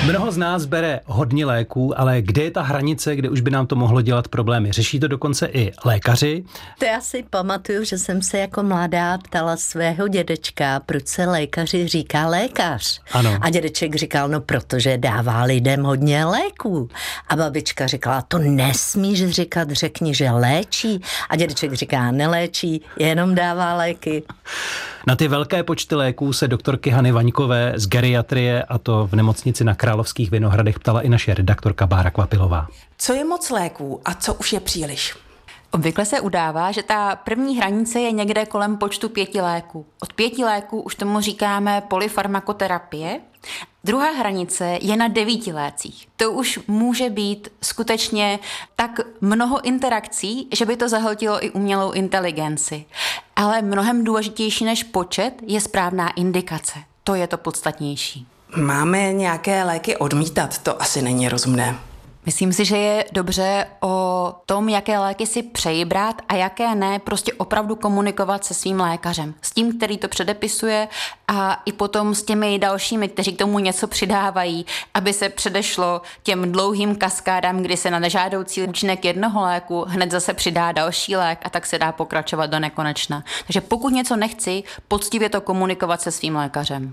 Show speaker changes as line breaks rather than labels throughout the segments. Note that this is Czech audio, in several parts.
Mnoho z nás bere hodně léků, ale kde je ta hranice, kde už by nám to mohlo dělat problémy? Řeší to dokonce i lékaři.
To já si pamatuju, že jsem se jako mladá ptala svého dědečka, proč se lékaři říká lékař.
Ano.
A dědeček říkal, no protože dává lidem hodně léků. A babička říkala, to nesmíš říkat, řekni, že léčí. A dědeček říká, neléčí, jenom dává léky.
Na ty velké počty léků se doktorky Hany Vaňkové z geriatrie, a to v nemocnici na Královských Vinohradech, ptala i naše redaktorka Bára Kvapilová.
Co je moc léků a co už je příliš?
Obvykle se udává, že ta první hranice je někde kolem počtu 5 léků. Od 5 léků už tomu říkáme polyfarmakoterapie. Druhá hranice je na 9 lécích. To už může být skutečně tak mnoho interakcí, že by to zahltilo i umělou inteligenci. Ale mnohem důležitější než počet je správná indikace. To je to podstatnější.
Máme nějaké léky odmítat, to asi není rozumné.
Myslím si, že je dobře o tom, jaké léky si přeji brát a jaké ne, prostě opravdu komunikovat se svým lékařem. S tím, který to předepisuje a i potom s těmi dalšími, kteří k tomu něco přidávají, aby se předešlo těm dlouhým kaskádám, kdy se na nežádoucí účinek jednoho léku hned zase přidá další lék a tak se dá pokračovat do nekonečna. Takže pokud něco nechci, poctivě to komunikovat se svým lékařem.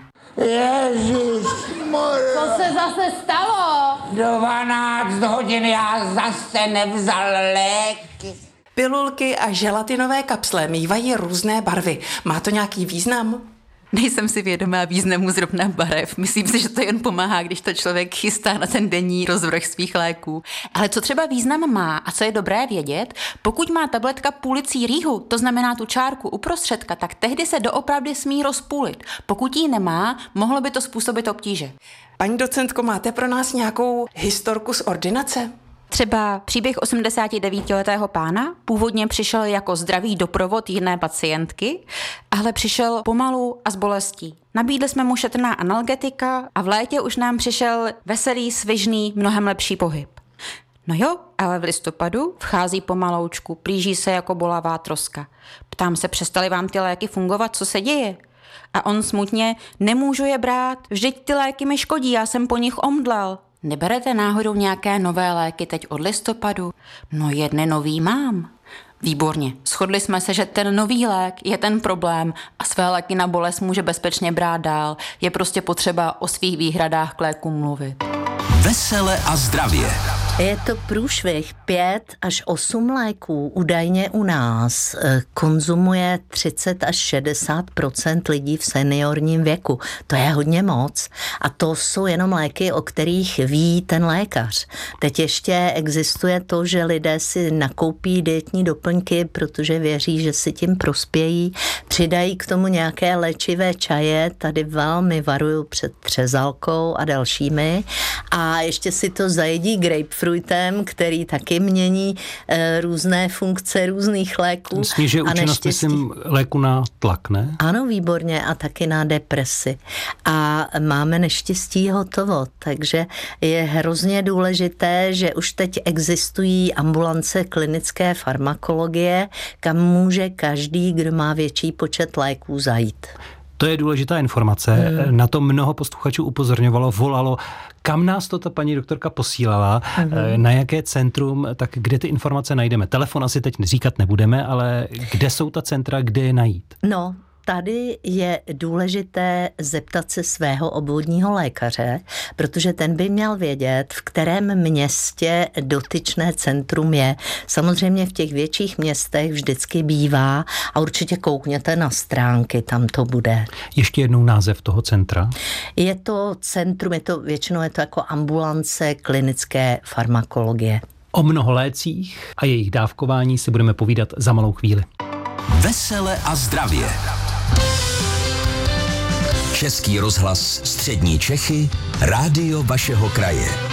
Ježišmarja.
Co se zase stalo?
12 hodin já zase nevzal léky.
Pilulky a želatinové kapsle mývají různé barvy. Má to nějaký význam?
Nejsem si vědomá významu zrovna barev. Myslím si, že to jen pomáhá, když to člověk chystá na ten denní rozvrh svých léků. Ale co třeba význam má a co je dobré vědět, pokud má tabletka půlicí rýhu, to znamená tu čárku uprostředka, tak tehdy se doopravdy smí rozpůlit. Pokud ji nemá, mohlo by to způsobit obtíže.
Paní docentko, máte pro nás nějakou historku z ordinace?
Třeba příběh 89letého pána původně přišel jako zdravý doprovod jiné pacientky, ale přišel pomalu a s bolestí. Nabídli jsme mu šetrná analgetika a v létě už nám přišel veselý, svižný, mnohem lepší pohyb. No jo, ale v listopadu vchází pomaloučku, plíží se jako bolavá troska. Ptám se, přestaly vám ty léky fungovat, co se děje? A on smutně, nemůžu je brát, vždyť ty léky mi škodí, já jsem po nich omdlel. Neberete náhodou nějaké nové léky teď od listopadu? No jedny nový mám. Výborně, shodli jsme se, že ten nový lék je ten problém a své léky na bolest může bezpečně brát dál. Je prostě potřeba o svých výhradách k lékům mluvit.
Vesele a zdravě.
Je to průšvih. 5 až 8 léků údajně u nás konzumuje 30 až 60% lidí v seniorním věku. To je hodně moc. A to jsou jenom léky, o kterých ví ten lékař. Teď ještě existuje to, že lidé si nakoupí dietní doplňky, protože věří, že si tím prospějí. Přidají k tomu nějaké léčivé čaje. Tady velmi varuju před třezalkou a dalšími. A ještě si to zajedí grapefruitem, který taky mění různé funkce různých léků.
Snižuje účinnost, myslím, léku na tlak, ne?
Ano, výborně, a taky na depresi. A máme neštěstí hotovo, takže je hrozně důležité, že už teď existují ambulance klinické farmakologie, kam může každý, kdo má větší počet léků, zajít.
To je důležitá informace. Na to mnoho posluchačů upozorňovalo, volalo. Kam nás to ta paní doktorka posílala, na jaké centrum, tak kde ty informace najdeme? Telefon asi teď říkat nebudeme, ale kde jsou ta centra, kde je najít?
No, tady je důležité zeptat se svého obvodního lékaře, protože ten by měl vědět, v kterém městě dotyčné centrum je. Samozřejmě v těch větších městech vždycky bývá a určitě koukněte na stránky, tam to bude.
Ještě jednou název toho centra?
Je to centrum, většinou je to jako ambulance klinické farmakologie.
O mnoho lécích a jejich dávkování si budeme povídat za malou chvíli.
Vesele a zdravě. Český rozhlas Střední Čechy, rádio vašeho kraje.